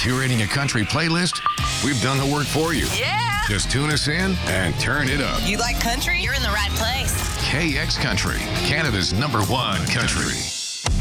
curating a country playlist? We've done the work for you. Yeah. Just tune us in and turn it up. You like country? You're in the right place. KX Country, Canada's #1 country.